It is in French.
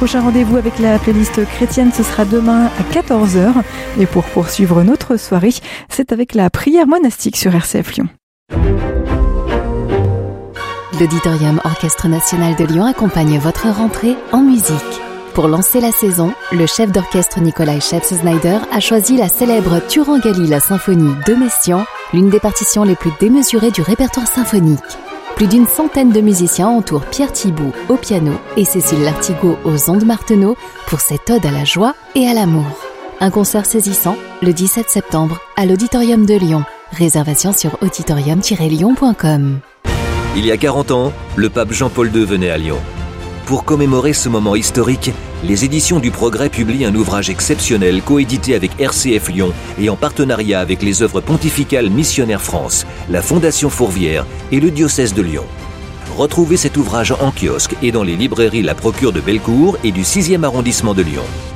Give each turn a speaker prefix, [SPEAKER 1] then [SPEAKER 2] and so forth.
[SPEAKER 1] prochain rendez-vous avec la playlist chrétienne, ce sera demain à 14h. Et pour poursuivre notre soirée, c'est avec la prière monastique sur RCF Lyon.
[SPEAKER 2] L'Auditorium Orchestre National de Lyon accompagne votre rentrée en musique. Pour lancer la saison, le chef d'orchestre Nikolai Scheps-Snyder a choisi la célèbre Turangali la symphonie de Messiaen, l'une des partitions les plus démesurées du répertoire symphonique. Plus d'une centaine de musiciens entourent Pierre Thibault au piano et Cécile Lartigot aux ondes Martenot pour cette ode à la joie et à l'amour. Un concert saisissant le 17 septembre à l'Auditorium de Lyon. Réservation sur auditorium-lyon.com.
[SPEAKER 3] Il y a 40 ans, le pape Jean-Paul II venait à Lyon. Pour commémorer ce moment historique, les éditions du Progrès publient un ouvrage exceptionnel coédité avec RCF Lyon et en partenariat avec les œuvres pontificales Missionnaires France, la Fondation Fourvière et le diocèse de Lyon. Retrouvez cet ouvrage en kiosque et dans les librairies La Procure de Bellecour et du 6e arrondissement de Lyon.